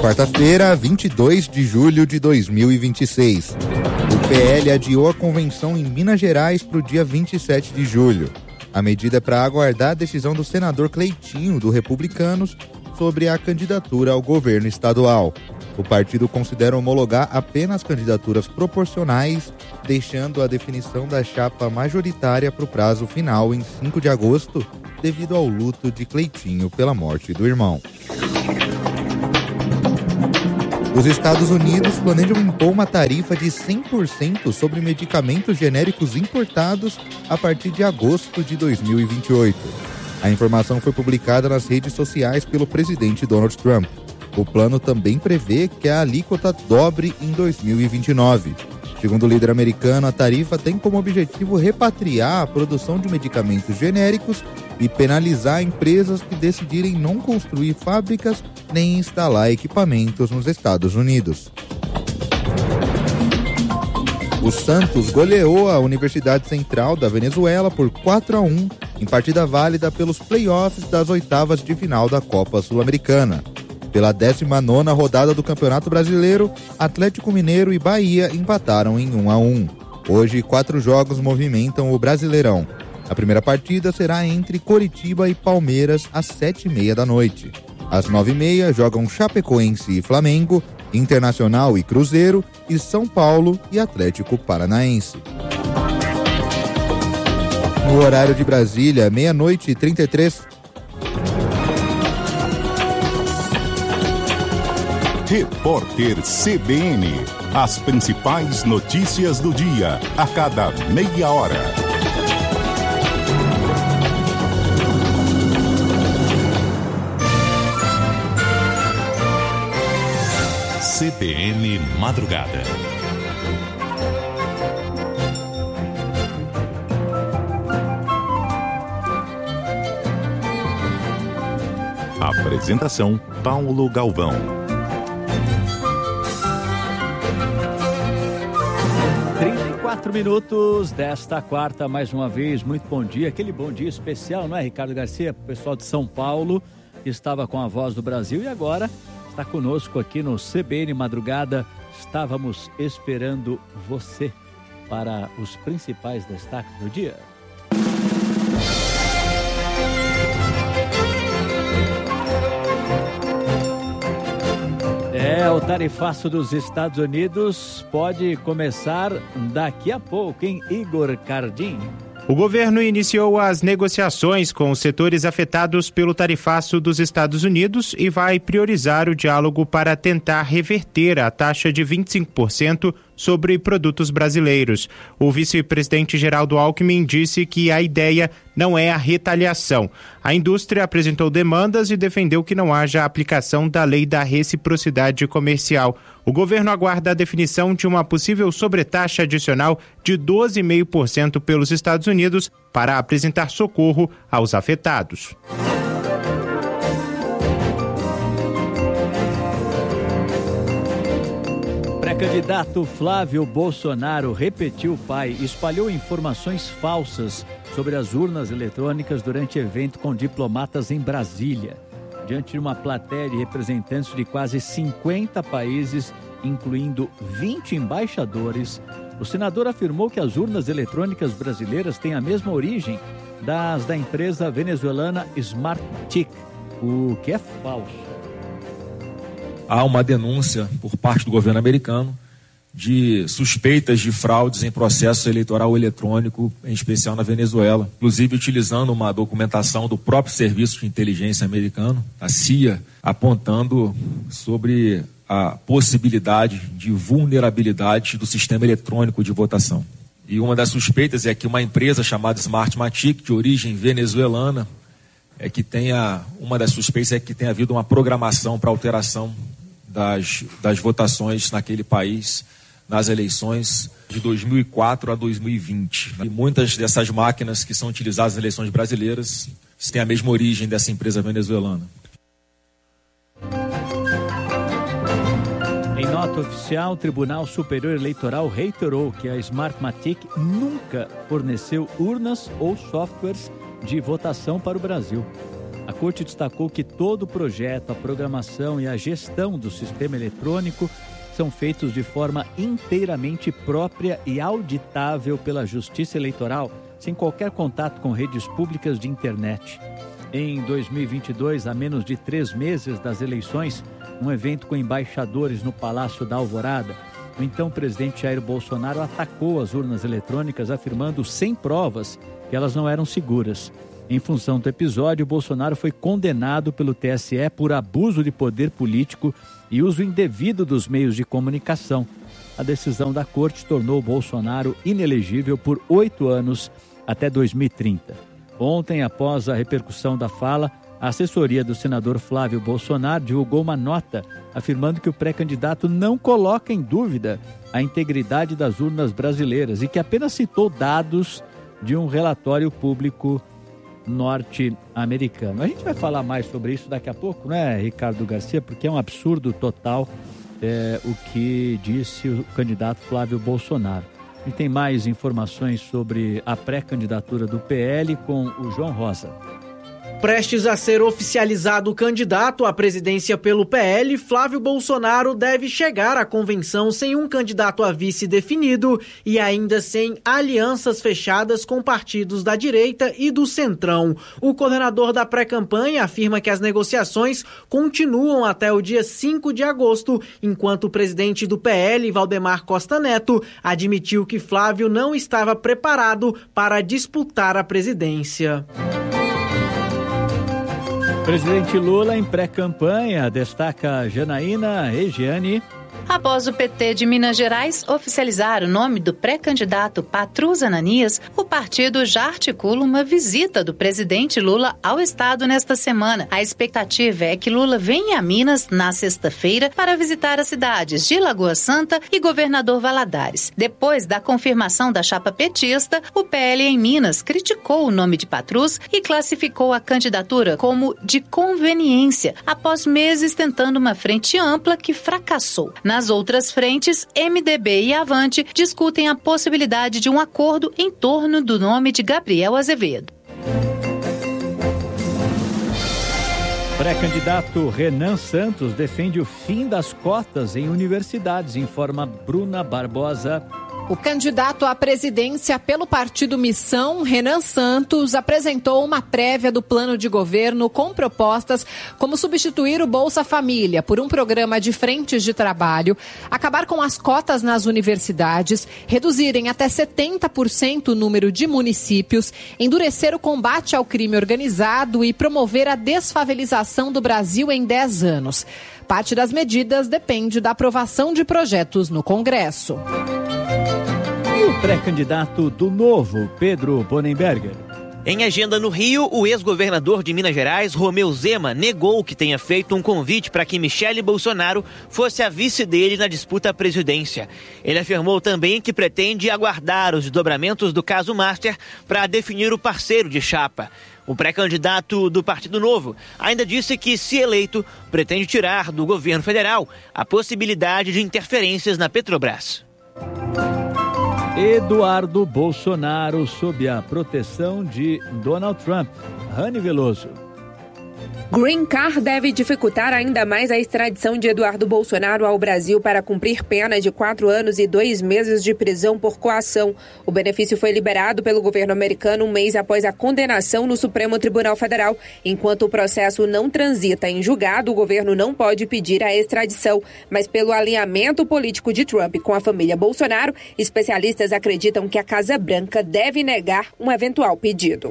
quarta-feira, 22 de julho de 2026. O PL adiou a convenção em Minas Gerais para o dia 27 de julho. A medida é para aguardar a decisão do senador Cleitinho, do Republicanos, sobre a candidatura ao governo estadual. O partido considera homologar apenas candidaturas proporcionais, deixando a definição da chapa majoritária para o prazo final em 5 de agosto, devido ao luto de Cleitinho pela morte do irmão. Os Estados Unidos planejam impor uma tarifa de 100% sobre medicamentos genéricos importados a partir de agosto de 2028. A informação foi publicada nas redes sociais pelo presidente Donald Trump. O plano também prevê que a alíquota dobre em 2029. Segundo o líder americano, a tarifa tem como objetivo repatriar a produção de medicamentos genéricos e penalizar empresas que decidirem não construir fábricas nem instalar equipamentos nos Estados Unidos. O Santos goleou a Universidade Central da Venezuela por 4-1 em partida válida pelos playoffs das oitavas de final da Copa Sul-Americana. Pela 19ª rodada do Campeonato Brasileiro, Atlético Mineiro e Bahia empataram em 1-1. Hoje, 4 jogos movimentam o Brasileirão. A primeira partida será entre Coritiba e Palmeiras às 7h30 da noite. Às 9h30 jogam Chapecoense e Flamengo, Internacional e Cruzeiro, e São Paulo e Atlético Paranaense. No horário de Brasília, 00h33. Repórter CBN. As principais notícias do dia, a cada meia hora. CBN Madrugada. Apresentação: Paulo Galvão. 34 minutos desta quarta, mais uma vez, muito bom dia. Aquele bom dia especial, não é, Ricardo Garcia? Para o pessoal de São Paulo, que estava com a Voz do Brasil e agora está conosco aqui no CBN Madrugada. Estávamos esperando você para os principais destaques do dia. O tarifaço dos Estados Unidos pode começar daqui a pouco, hein, Igor Cardim? O governo iniciou as negociações com os setores afetados pelo tarifaço dos Estados Unidos e vai priorizar o diálogo para tentar reverter a taxa de 25% sobre produtos brasileiros. O vice-presidente Geraldo Alckmin disse que a ideia não é a retaliação. A indústria apresentou demandas e defendeu que não haja aplicação da lei da reciprocidade comercial. O governo aguarda a definição de uma possível sobretaxa adicional de 12,5% pelos Estados Unidos para apresentar socorro aos afetados. Pré-candidato Flávio Bolsonaro repetiu o pai e espalhou informações falsas sobre as urnas eletrônicas durante evento com diplomatas em Brasília. Diante de uma plateia de representantes de quase 50 países, incluindo 20 embaixadores, o senador afirmou que as urnas eletrônicas brasileiras têm a mesma origem das da empresa venezuelana Smartmatic, o que é falso. Há uma denúncia por parte do governo americano de suspeitas de fraudes em processo eleitoral eletrônico, em especial na Venezuela, inclusive utilizando uma documentação do próprio Serviço de Inteligência americano, a CIA, apontando sobre a possibilidade de vulnerabilidade do sistema eletrônico de votação. E uma das suspeitas é que uma empresa chamada Smartmatic, de origem venezuelana, uma das suspeitas é que tenha havido uma programação para alteração das votações naquele país nas eleições de 2004 a 2020. E muitas dessas máquinas que são utilizadas nas eleições brasileiras têm a mesma origem dessa empresa venezuelana. Em nota oficial, o Tribunal Superior Eleitoral reiterou que a Smartmatic nunca forneceu urnas ou softwares de votação para o Brasil. A Corte destacou que todo o projeto, a programação e a gestão do sistema eletrônico são feitos de forma inteiramente própria e auditável pela Justiça Eleitoral, sem qualquer contato com redes públicas de internet. Em 2022, a menos de 3 meses das eleições, um evento com embaixadores no Palácio da Alvorada, o então presidente Jair Bolsonaro atacou as urnas eletrônicas, afirmando sem provas que elas não eram seguras. Em função do episódio, Bolsonaro foi condenado pelo TSE por abuso de poder político e uso indevido dos meios de comunicação. A decisão da Corte tornou Bolsonaro inelegível por 8 anos até 2030. Ontem, após a repercussão da fala, a assessoria do senador Flávio Bolsonaro divulgou uma nota afirmando que o pré-candidato não coloca em dúvida a integridade das urnas brasileiras e que apenas citou dados de um relatório público norte-americano. A gente vai falar mais sobre isso daqui a pouco, né, Ricardo Garcia? Porque é um absurdo total o que disse o candidato Flávio Bolsonaro. E tem mais informações sobre a pré-candidatura do PL com o João Rosa. Prestes a ser oficializado o candidato à presidência pelo PL, Flávio Bolsonaro deve chegar à convenção sem um candidato a vice definido e ainda sem alianças fechadas com partidos da direita e do centrão. O coordenador da pré-campanha afirma que as negociações continuam até o dia 5 de agosto, enquanto o presidente do PL, Valdemar Costa Neto, admitiu que Flávio não estava preparado para disputar a presidência. Presidente Lula em pré-campanha, destaca Janaína Regiane. Após o PT de Minas Gerais oficializar o nome do pré-candidato Patrus Ananias, o partido já articula uma visita do presidente Lula ao estado nesta semana. A expectativa é que Lula venha a Minas na sexta-feira para visitar as cidades de Lagoa Santa e Governador Valadares. Depois da confirmação da chapa petista, o PL em Minas criticou o nome de Patrus e classificou a candidatura como de conveniência, após meses tentando uma frente ampla que fracassou. Nas outras frentes, MDB e Avante discutem a possibilidade de um acordo em torno do nome de Gabriel Azevedo. Pré-candidato Renan Santos defende o fim das cotas em universidades, informa Bruna Barbosa. O candidato à presidência pelo partido Missão, Renan Santos, apresentou uma prévia do plano de governo com propostas como substituir o Bolsa Família por um programa de frentes de trabalho, acabar com as cotas nas universidades, reduzirem até 70% o número de municípios, endurecer o combate ao crime organizado e promover a desfavelização do Brasil em 10 anos. Parte das medidas depende da aprovação de projetos no Congresso. E o pré-candidato do Novo, Pedro Bonenberger? Em agenda no Rio, o ex-governador de Minas Gerais, Romeu Zema, negou que tenha feito um convite para que Michele Bolsonaro fosse a vice dele na disputa à presidência. Ele afirmou também que pretende aguardar os desdobramentos do caso Master para definir o parceiro de chapa. O pré-candidato do Partido Novo ainda disse que, se eleito, pretende tirar do governo federal a possibilidade de interferências na Petrobras. Eduardo Bolsonaro sob a proteção de Donald Trump. Rani Veloso. Green Card deve dificultar ainda mais a extradição de Eduardo Bolsonaro ao Brasil para cumprir pena de 4 anos e 2 meses de prisão por coação. O benefício foi liberado pelo governo americano um mês após a condenação no Supremo Tribunal Federal. Enquanto o processo não transita em julgado, o governo não pode pedir a extradição. Mas pelo alinhamento político de Trump com a família Bolsonaro, especialistas acreditam que a Casa Branca deve negar um eventual pedido.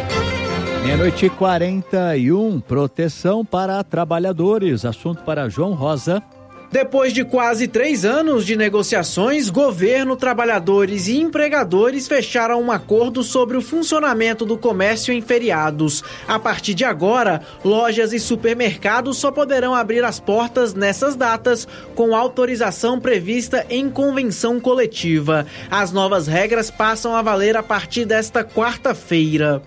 12h41, proteção para trabalhadores. Assunto para João Rosa. Depois de quase 3 anos de negociações, governo, trabalhadores e empregadores fecharam um acordo sobre o funcionamento do comércio em feriados. A partir de agora, lojas e supermercados só poderão abrir as portas nessas datas com autorização prevista em convenção coletiva. As novas regras passam a valer a partir desta quarta-feira.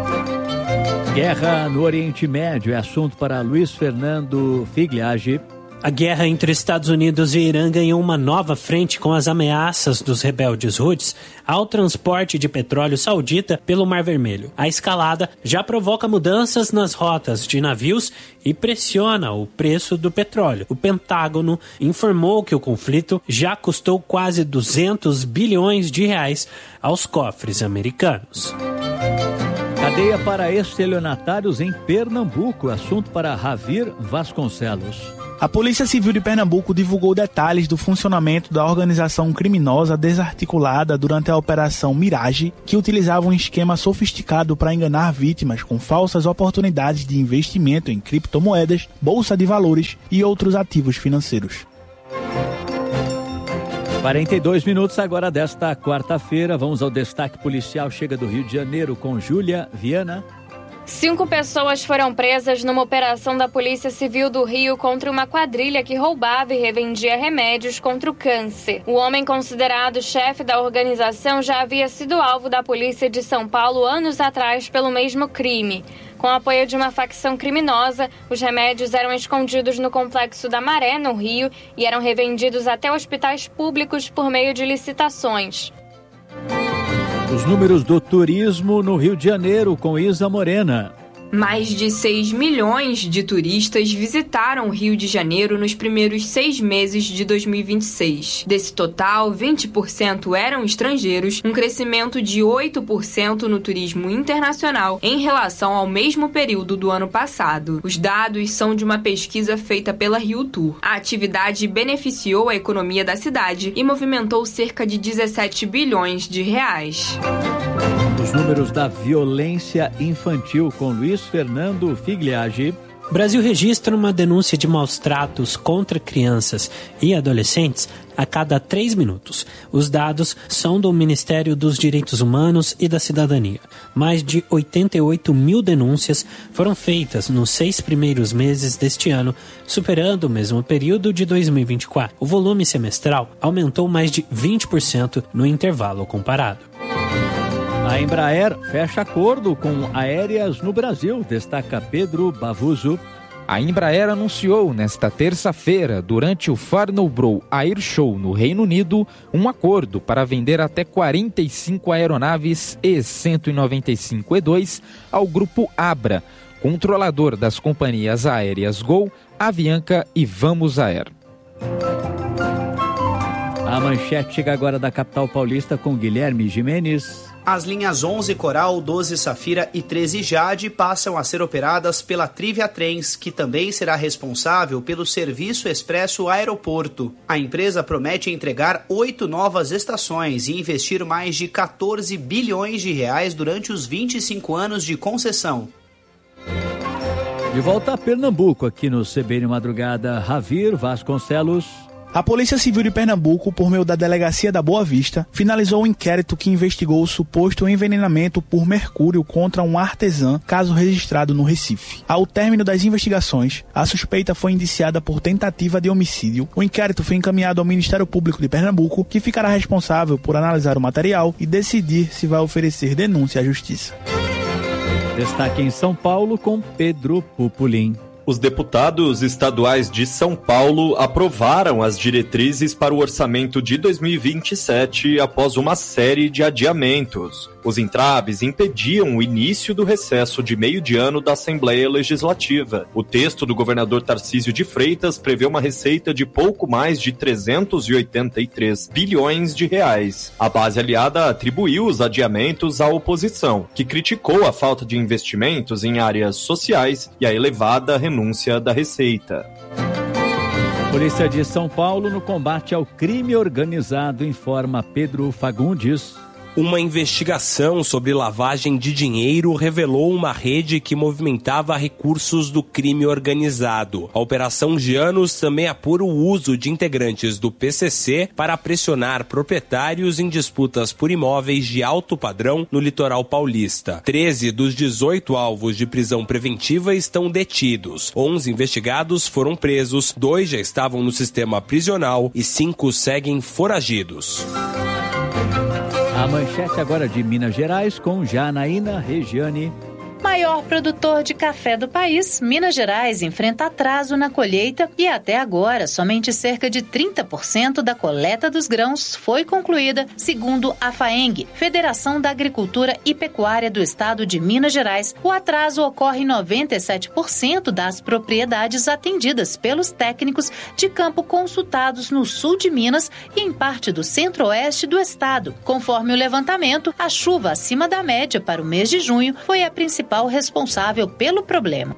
Guerra no Oriente Médio é assunto para Luiz Fernando Figliagi. A guerra entre Estados Unidos e Irã ganhou uma nova frente com as ameaças dos rebeldes Houthis ao transporte de petróleo saudita pelo Mar Vermelho. A escalada já provoca mudanças nas rotas de navios e pressiona o preço do petróleo. O Pentágono informou que o conflito já custou quase 200 bilhões de reais aos cofres americanos. Cadeia para estelionatários em Pernambuco. Assunto para Ravir Vasconcelos. A Polícia Civil de Pernambuco divulgou detalhes do funcionamento da organização criminosa desarticulada durante a Operação Mirage, que utilizava um esquema sofisticado para enganar vítimas com falsas oportunidades de investimento em criptomoedas, bolsa de valores e outros ativos financeiros. 42 minutos agora desta quarta-feira. Vamos ao destaque policial. Chega do Rio de Janeiro com Júlia Viana. 5 pessoas foram presas numa operação da Polícia Civil do Rio contra uma quadrilha que roubava e revendia remédios contra o câncer. O homem considerado chefe da organização já havia sido alvo da Polícia de São Paulo anos atrás pelo mesmo crime. Com o apoio de uma facção criminosa, os remédios eram escondidos no Complexo da Maré, no Rio, e eram revendidos até hospitais públicos por meio de licitações. Os números do turismo no Rio de Janeiro com Isa Morena. Mais de 6 milhões de turistas visitaram o Rio de Janeiro nos primeiros 6 meses de 2026. Desse total, 20% eram estrangeiros, um crescimento de 8% no turismo internacional em relação ao mesmo período do ano passado. Os dados são de uma pesquisa feita pela Rio Tour. A atividade beneficiou a economia da cidade e movimentou cerca de 17 bilhões de reais. Os números da violência infantil com Luiz Fernando Figliagi. O Brasil registra uma denúncia de maus-tratos contra crianças e adolescentes a cada 3 minutos. Os dados são do Ministério dos Direitos Humanos e da Cidadania. Mais de 88 mil denúncias foram feitas nos 6 primeiros meses deste ano, superando o mesmo período de 2024. O volume semestral aumentou mais de 20% no intervalo comparado. A Embraer fecha acordo com aéreas no Brasil, destaca Pedro Bavuso. A Embraer anunciou nesta terça-feira, durante o Farnborough Air Show no Reino Unido, um acordo para vender até 45 aeronaves E195-E2 ao grupo Abra, controlador das companhias aéreas Gol, Avianca e Vamos Air. A manchete chega agora da capital paulista com Guilherme Gimenez. As linhas 11 Coral, 12 Safira e 13 Jade passam a ser operadas pela Trivia Trens, que também será responsável pelo serviço expresso aeroporto. A empresa promete entregar 8 novas estações e investir mais de 14 bilhões de reais durante os 25 anos de concessão. De volta a Pernambuco, aqui no CBN Madrugada, Ravir Vasconcelos. A Polícia Civil de Pernambuco, por meio da Delegacia da Boa Vista, finalizou um inquérito que investigou o suposto envenenamento por mercúrio contra um artesã, caso registrado no Recife. Ao término das investigações, a suspeita foi indiciada por tentativa de homicídio. O inquérito foi encaminhado ao Ministério Público de Pernambuco, que ficará responsável por analisar o material e decidir se vai oferecer denúncia à Justiça. Destaque em São Paulo com Pedro Pupulim. Os deputados estaduais de São Paulo aprovaram as diretrizes para o orçamento de 2027 após uma série de adiamentos. Os entraves impediam o início do recesso de meio de ano da Assembleia Legislativa. O texto do governador Tarcísio de Freitas prevê uma receita de pouco mais de 383 bilhões de reais. A base aliada atribuiu os adiamentos à oposição, que criticou a falta de investimentos em áreas sociais e a elevada renúncia da Receita. Polícia de São Paulo no combate ao crime organizado, informa Pedro Fagundes. Uma investigação sobre lavagem de dinheiro revelou uma rede que movimentava recursos do crime organizado. A Operação Gianos também apura o uso de integrantes do PCC para pressionar proprietários em disputas por imóveis de alto padrão no litoral paulista. 13 dos 18 alvos de prisão preventiva estão detidos. 11 investigados foram presos, 2 já estavam no sistema prisional e 5 seguem foragidos. A manchete agora de Minas Gerais com Janaína Regiane. Maior produtor de café do país, Minas Gerais enfrenta atraso na colheita e até agora somente cerca de 30% da coleta dos grãos foi concluída, segundo a FAENG, Federação da Agricultura e Pecuária do Estado de Minas Gerais. O atraso ocorre em 97% das propriedades atendidas pelos técnicos de campo consultados no sul de Minas e em parte do centro-oeste do estado. Conforme o levantamento, a chuva acima da média para o mês de junho foi a principal responsável pelo problema.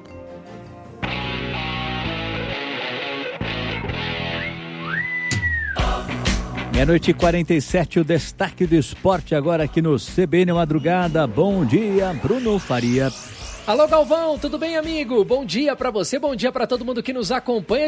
Meia-noite e 47, o destaque do esporte agora aqui no CBN Madrugada. Bom dia, Bruno Faria. Alô, Galvão, tudo bem, amigo? Bom dia pra você, bom dia pra todo mundo que nos acompanha.